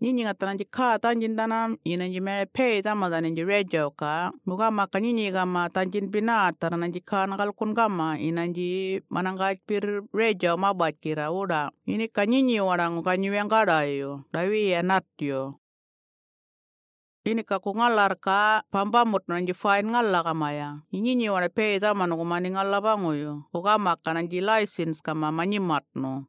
Nyinyi nga tananji ka tanjin tanam inanji mere pay tama tananji radio ka. Mukama ka nyinyi kama tanjin pina tananji ka nakalkun kama inanji manangaj pir radio mabat kira uda. Ini ka nyinyi warang ka nyuweng kadayo. Dawi ya natyo. Ini ka kungalar ka pambamut nanji fine ngalla kamaya. Nyinyi wara pay tama nukumani ngalla banguyo. Mukama ka nanji license kama manyimat no.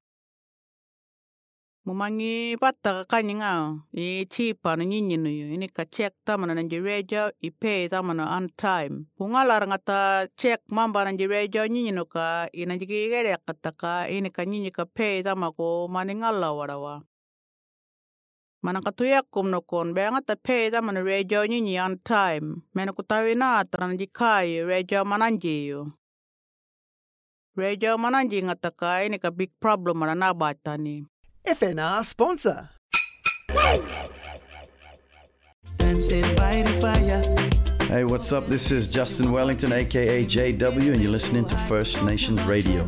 Mumangi patta ka kanyinga I chipa no nyinyi no yo. Ini ka check tama nanji radio I pay tama no on time. Kungalar ngata check mamba nanji radio nyinyi no ka inanji kigere kataka ini ka nyinyi ka pay tama ko mani ngalla warawa. Manang katuyak kum no kon be ngata pay tama no radio nyinyi on time. Mena kutawina nanji kai radio mananji yo. Radio mananji ngata ka ini ka big problem mana nabata ni. FNR sponsor. Hey, what's up? This is Justin Wellington, aka JW, and you're listening to First Nations Radio.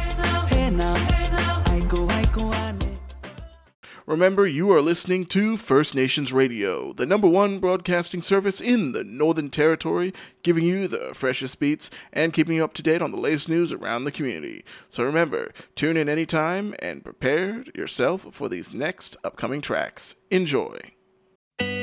Remember, you are listening to First Nations Radio, the #1 broadcasting service in the Northern Territory, giving you the freshest beats and keeping you up to date on the latest news around the community. So remember, tune in anytime and prepare yourself for these next upcoming tracks. Enjoy.